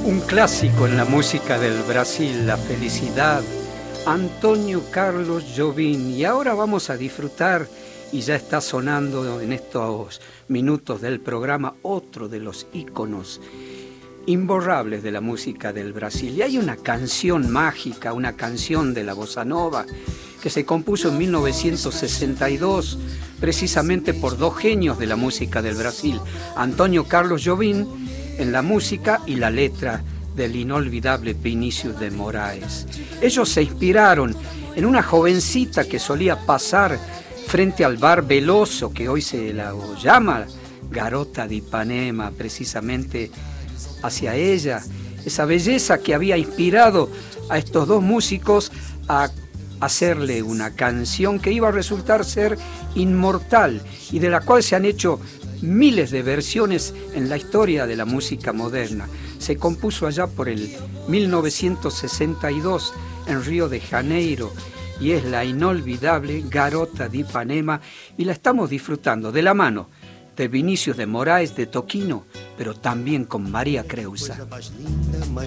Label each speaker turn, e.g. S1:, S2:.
S1: Un clásico en la música del Brasil, la felicidad, Antônio Carlos Jobim. Y ahora vamos a disfrutar, y ya está sonando en estos minutos del programa, otro de los íconos imborrables de la música del Brasil. Y hay una canción mágica, una canción de la bossa nova, que se compuso en 1962, precisamente por dos genios de la música del Brasil, Antônio Carlos Jobim en la música y la letra del inolvidable Vinícius de Moraes. Ellos se inspiraron en una jovencita que solía pasar frente al bar Veloso, que hoy se la llama Garota de Ipanema, precisamente hacia ella, esa belleza que había inspirado a estos dos músicos a hacerle una canción que iba a resultar ser inmortal y de la cual se han hecho miles de versiones en la historia de la música moderna. Se compuso allá por el 1962 en Río de Janeiro y es la inolvidable Garota de Ipanema, y la estamos disfrutando de la mano de Vinícius de Moraes, de Toquinho, pero también con María Creusa.